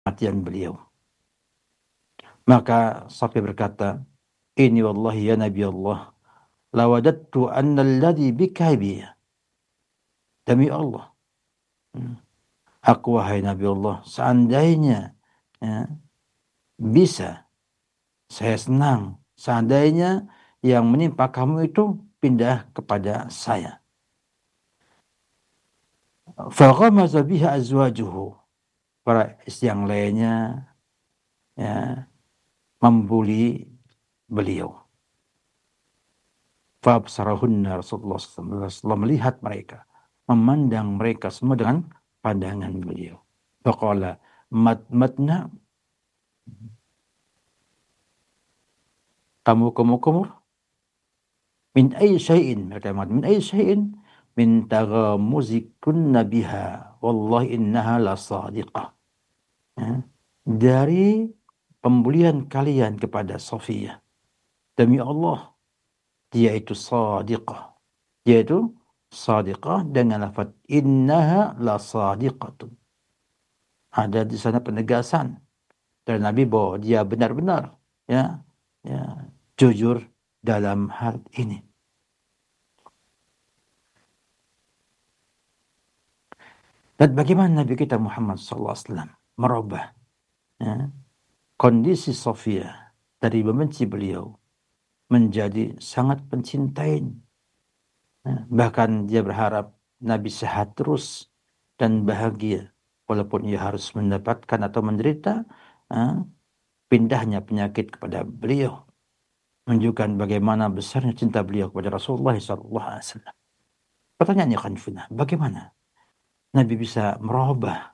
kematian beliau. Maka Safi berkata, ini wallahi ya Nabi Allah, lawadattu anna alladhi bika bi. Demi Allah, aku wahai Nabi Allah, seandainya ya, bisa, saya senang seandainya yang menimpa kamu itu pindah kepada saya. Faghamaza biha azwajuhu. Para istri yang lainnya ya, membuli beliau. Fabsarahunna Rasulullah SAW melihat mereka, memandang mereka semua dengan pandangan beliau. Faqala matna, kamu min ayyi syai'in, min ayyi syai'in min taghamuzikunna biha wallahi innaha la sadiqah. Ya. Dari pembulian kalian kepada Safiyah, demi Allah dia itu sadiqah, yaitu sadiqah dengan lafaz innaha la sadiqatun. Ada di sana penegasan dari Nabi bahwa dia benar-benar ya, ya jujur dalam hal ini. Dan bagaimana Nabi kita Muhammad SAW merubah ya, kondisi Sofia dari membenci beliau menjadi sangat mencintai. Ya, bahkan dia berharap Nabi sehat terus dan bahagia walaupun ia harus mendapatkan atau menderita pindahnya penyakit kepada beliau, menunjukkan bagaimana besarnya cinta beliau kepada Rasulullah SAW. Pertanyaannya Khanifuna, bagaimana Nabi bisa merubah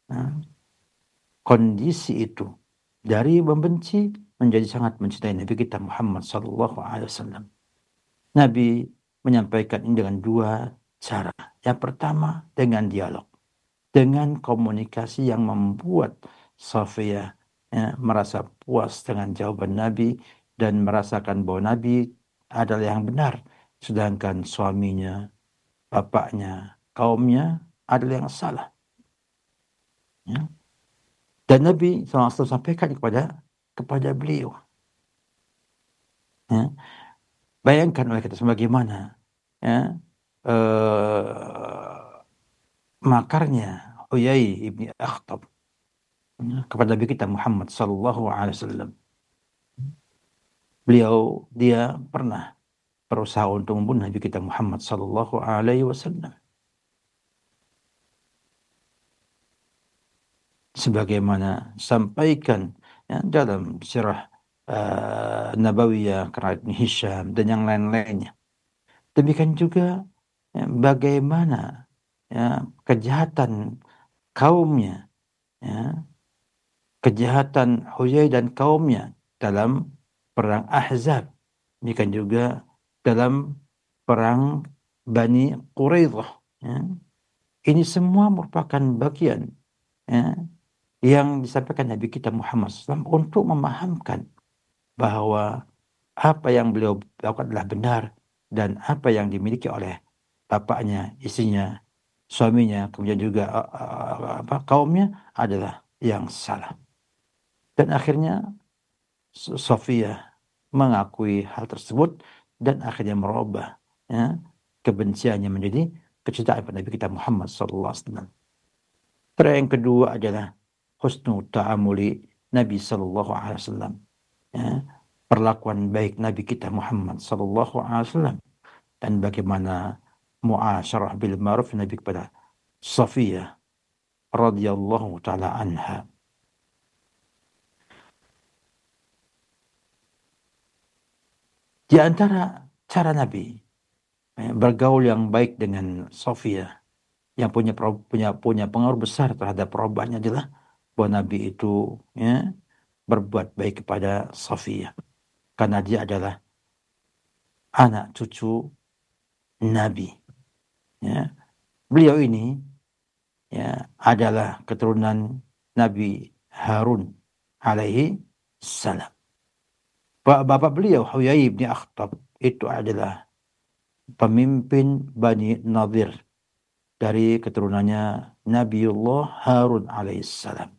kondisi itu dari membenci menjadi sangat mencintai Nabi kita Muhammad SAW. Nabi menyampaikan ini dengan dua cara. Yang pertama dengan dialog, dengan komunikasi yang membuat Safiyah merasa puas dengan jawaban Nabi dan merasakan bahwa Nabi adalah yang benar, sedangkan suaminya, bapaknya, kaumnya adalah yang salah. Ya. Dan Nabi SAW sampaikan kepada beliau. Ya. Bayangkan oleh kita sebagaimana ya, makarnya Huyai ibni Akhtab kepada Nabi kita Muhammad SAW. Dia pernah berusaha untuk membunuh Nabi kita Muhammad SAW. Sebagaimana sampaikan ya, dalam sirah Nabawiyah karena Ibn Hisham dan yang lain-lainnya. Demikian juga ya, bagaimana ya, kejahatan kaumnya, ya, kejahatan Huyai dan kaumnya dalam perang Ahzab. Demikian juga dalam perang Bani Quraidah. Ya. Ini semua merupakan bagian ya, yang disampaikan Nabi kita Muhammad SAW untuk memahamkan bahwa apa yang beliau lakukan adalah benar dan apa yang dimiliki oleh bapaknya, istrinya, suaminya, kemudian juga kaumnya adalah yang salah. Dan akhirnya Sofia mengakui hal tersebut dan akhirnya merubah ya, kebenciannya menjadi kecintaan pada Nabi kita Muhammad SAW. Terus yang kedua adalah husnul ta'amuli Nabi SAW. Ya, perlakuan baik Nabi kita Muhammad SAW dan bagaimana muasyarah bil ma'ruf Nabi kepada Safiyah radhiyallahu taala anha. Di antara cara Nabi bergaul yang baik dengan Safiyah yang punya pengaruh besar terhadap perubahannya adalah bahwa Nabi itu ya, berbuat baik kepada Safiyah karena dia adalah anak cucu Nabi. Ya. Beliau ini ya, adalah keturunan Nabi Harun alaihi salam. Bapak beliau Huyai bin Akhtab itu adalah pemimpin Bani Nadir dari keturunannya Nabiullah Harun alaihissalam.